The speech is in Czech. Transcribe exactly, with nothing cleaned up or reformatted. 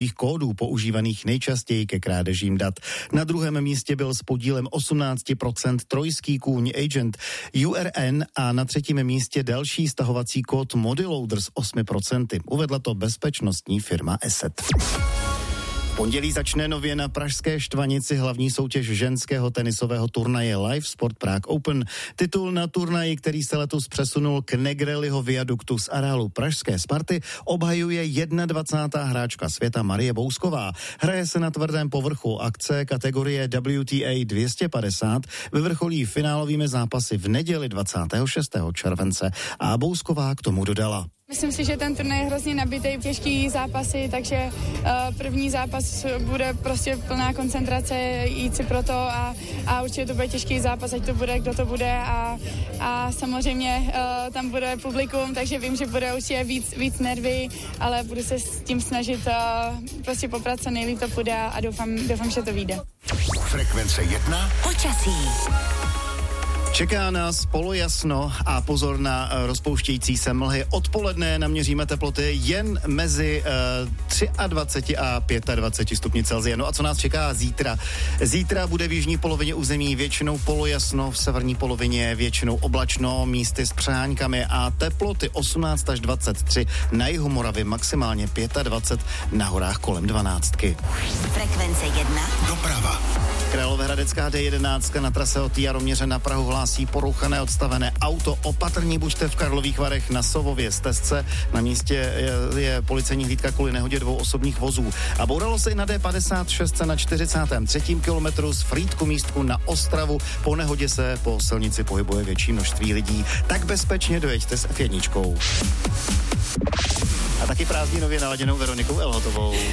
kódových kódů používaných nejčastěji ke krádežím dat. Na druhém místě byl s podílem osmnáct procent trojský kůň Agent U R N a na třetím místě další stahovací kód Modiloader s osmi procenty. Uvedla to bezpečnostní firma Asset. V pondělí začne nově na pražské Štvanici hlavní soutěž ženského tenisového turnaje Live Sport Prague Open. Titul na turnaji, který se letos přesunul k Negrelliho viaduktu z areálu pražské Sparty, obhajuje dvacátá první hráčka světa Marie Bousková. Hraje se na tvrdém povrchu. Akce kategorie W T A dvě stě padesát vyvrcholí finálovými zápasy v neděli dvacátého šestého července a Bousková k tomu dodala. Myslím si, že ten turnaj je hrozně nabitý, těžký zápasy, takže uh, první zápas bude prostě plná koncentrace, jít si pro to a, a určitě to bude těžký zápas, ať to bude, kdo to bude a, a samozřejmě uh, tam bude publikum, takže vím, že bude určitě víc, víc nervy, ale budu se s tím snažit uh, prostě poprat co nejlíp to půjde a doufám, doufám, že to vyjde. Frekvence jedna. Počasí. Čeká nás polojasno a pozor na uh, rozpouštějící se mlhy. Odpoledne naměříme teploty jen mezi uh, dvacet tři a dvacet pět stupňů Celsia. No a co nás čeká zítra? Zítra bude v jižní polovině území většinou polojasno, v severní polovině většinou oblačno, místy s přeháňkami a teploty osmnáct až dvacet tři, na jihu Moravy maximálně dvacet pět, na horách kolem dvanáctky. Frekvence jedna. Doprava. Královéhradecká D jedenáct na trase od Jaroměře na Prahu hlásí porouchané odstavené auto. Opatrní buďte v Karlových Varech na Sovově stezce. Na místě je, je policejní hlídka kvůli nehodě dvou osobních vozů. A bouralo se i na D padesát šest na čtyřicátém třetím kilometru z Frýdku místku na Ostravu. Po nehodě se po silnici pohybuje větší množství lidí. Tak bezpečně dojeďte s F jedna. A taky prázdninově naladěnou Veronikou Elhotovou.